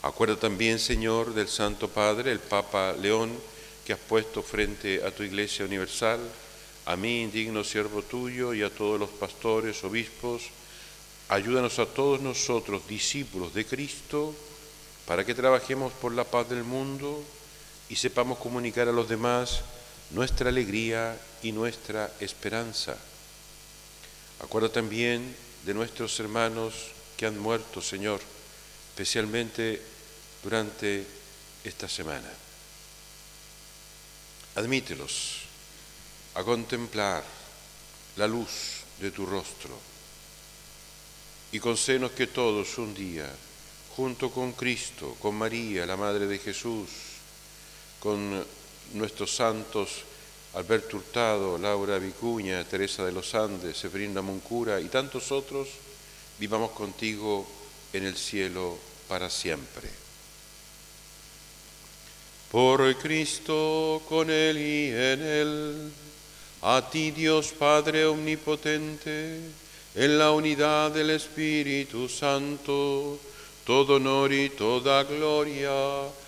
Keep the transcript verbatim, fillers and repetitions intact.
Acuerda también, Señor, del Santo Padre, el Papa León, que has puesto frente a tu Iglesia universal, a mí, indigno siervo tuyo, y a todos los pastores, obispos. Ayúdanos a todos nosotros, discípulos de Cristo, para que trabajemos por la paz del mundo y sepamos comunicar a los demás nuestra alegría y nuestra esperanza. Acuerda también de nuestros hermanos que han muerto, Señor, especialmente durante esta semana. Admítelos a contemplar la luz de tu rostro y concédenos que todos un día, junto con Cristo, con María, la Madre de Jesús, con nuestros santos Alberto Hurtado, Laura Vicuña, Teresa de los Andes, Severina Moncura y tantos otros, vivamos contigo en el cielo para siempre. Por Cristo, con Él y en Él, a ti Dios Padre Omnipotente, en la unidad del Espíritu Santo, todo honor y toda gloria